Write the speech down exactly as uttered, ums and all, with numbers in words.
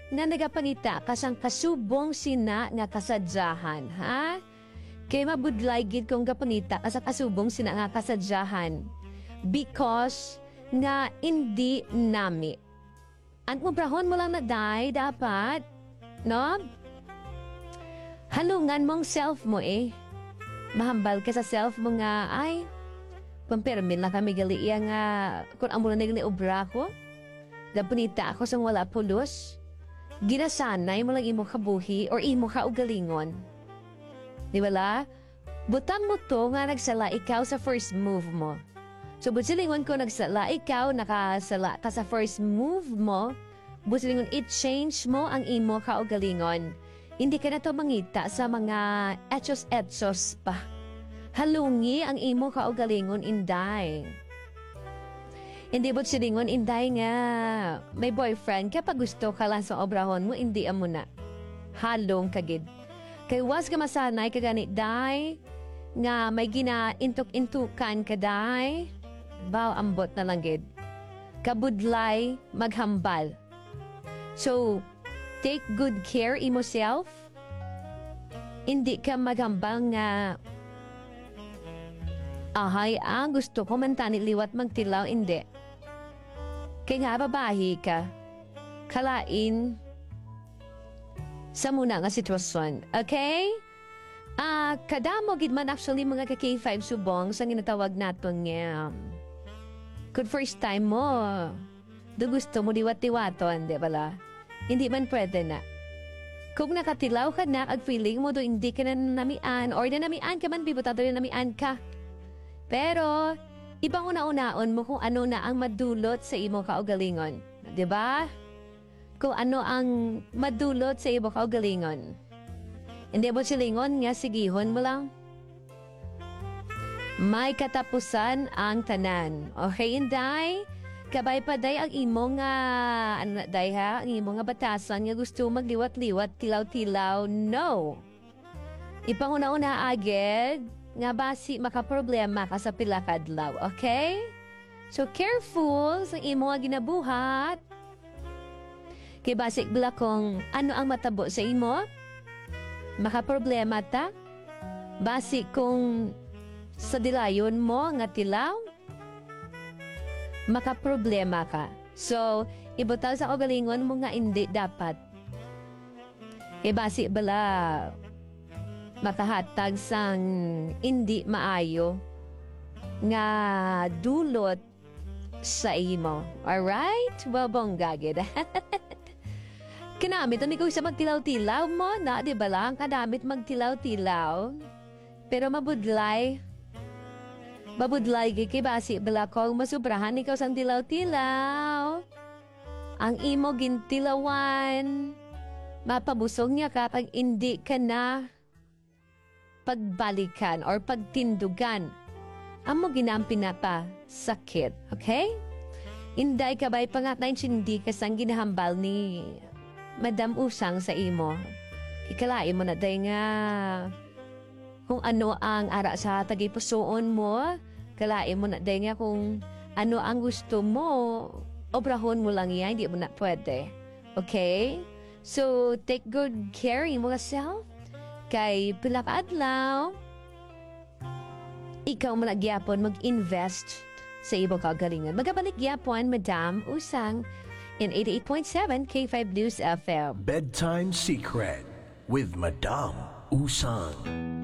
nga nagapangita kasang kasubong sina nga kasadyahan, ha? Kay mabudlay gid kong gapangita kasang kasubong sina nga kasadyahan because nga hindi nami. Ang ubrahon mo lang na day, dapat, no? Halungan mong self mo eh. Mahambal ka sa self mo nga, ay, pampermin lang kami gali iya nga, kung amo na nagli obra ko, dapunita ako sang wala pulos, ginasanay mo lang imo kabuhi or imo kaugalingon. Di ba? Butang mo to nga nagsala ikaw sa first move mo. So, busilingon ko nagsala ikaw, nakasala ka sa first move mo, busilingon i-change mo ang imo kaugalingon. Hindi ka na to mangita sa mga etsos-etsos pa. Halungi ang imo kaugalingon, inday. Hindi ba't silingon, inday nga. May boyfriend, kapag gusto ka lang sa obrahon mo, hindi amo na. Halong kagid. Kay was ka masanay ka ganit, day. Nga may gina-intuk-intukan ka, day. Baw, ambot na lang gid. Kabudlay, maghambal. So, take good care imo self. Hindi ka maghambal nga ahay ah, gusto ko man tani liwat magtilaw, hindi. Kaya nga babahi ka. Kalain sa muna nga sitwasyon. Okay? Ah, uh, kadamo gid man actually mga ka K five subong sa ginatawag naton nga. Good first time mo. Do gusto mo diwat-diwaton, di ba la? Hindi man pwede na. Kung nakatilaw ka na, ag feeling mo do hindi ka na namian or na namian ka man, bibutado na namian ka. Pero, ibang una-unaon mo kung ano na ang madulot sa imo kaugalingon. Diba? Kung ano ang madulot sa imo kaugalingon. Hindi mo silingon nga, sigihon mo lang. May katapusan ang tanan. Okay, Inday? Kabay pa day ang imo nga, ano day ha, ang imo nga batasan nga gusto magliwat-liwat, tilaw-tilaw, no. Ipanguna-una agad, nga basi makaproblema ka sa pilakadlaw, okay? So careful sa imo nga ginabuhat. Kay basik bila kung ano ang matabo sa imo, makaproblema ta. Basik kung sa dilayon mo nga tilaw, makaproblema ka. So, ibutaw sa kaugalingon mo nga hindi dapat. E basi bala makahatag sang hindi maayo nga dulot sa imo. Alright? Well, bonggagid. Kinamit ang ikaw sa magtilaw-tilaw mo na, di ba lang? Kadamit magtilaw-tilaw. Pero mabudlay. Babudlay kay basi bala kong masubrahan ikaw sang tilaw-tilaw. Ang imo gintilawan. Mapabusog niya kapag hindi ka na pagbalikan or pagtindugan. Amo ginampi na pa sakit. Okay? Inday kabay pangatay hindi ka sang ginahambal ni Madam Usang sa imo. Ikalain mo na day nga kung ano ang ara sa tagipusoon mo, kalain mo na day nga kung ano ang gusto mo, obrahon mo lang yan, hindi mo na pwede. Okay? So, take good care mo self. Kay pila ka adlaw, ikaw mo nagyapon mag-invest sa ibang kagalingan. Magabalik yapon, Madam Usang, in eighty-eight point seven K five News F M. Bedtime Secret with Madam Usang.